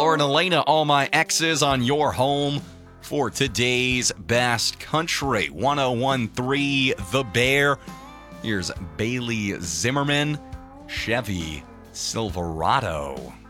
Lauren Elena, all my X's on your home for today's Best Country. 1013 The Bear. Here's Bailey Zimmerman, Chevy Silverado.